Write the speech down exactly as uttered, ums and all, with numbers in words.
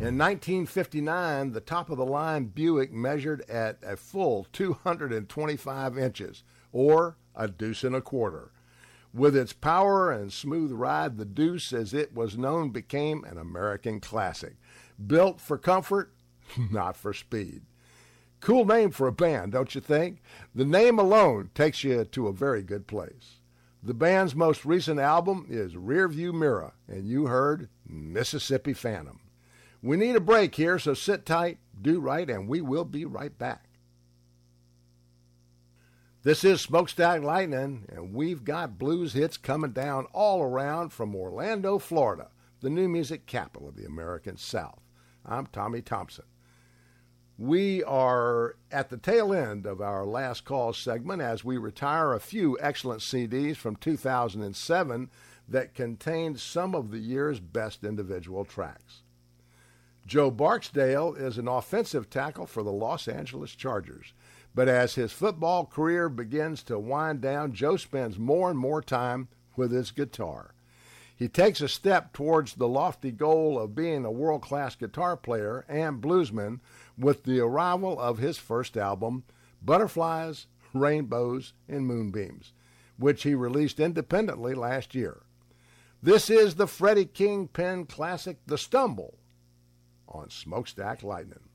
In nineteen fifty-nine, the top-of-the-line Buick measured at a full two hundred twenty-five inches, or a deuce and a quarter. With its power and smooth ride, the Deuce, as it was known, became an American classic. Built for comfort, not for speed. Cool name for a band, don't you think? The name alone takes you to a very good place. The band's most recent album is Rearview Mirror, and you heard Mississippi Phantom. We need a break here, so sit tight, do right, and we will be right back. This is Smokestack Lightning, and we've got blues hits coming down all around from Orlando, Florida, the new music capital of the American South. I'm Tommy Thompson. We are at the tail end of our last call segment as we retire a few excellent C Ds from two thousand seven that contained some of the year's best individual tracks. Joe Barksdale is an offensive tackle for the Los Angeles Chargers, but as his football career begins to wind down, Joe spends more and more time with his guitar. He takes a step towards the lofty goal of being a world-class guitar player and bluesman with the arrival of his first album, Butterflies, Rainbows, and Moonbeams, which he released independently last year. This is the Freddie King pen classic, The Stumble, on Smokestack Lightning.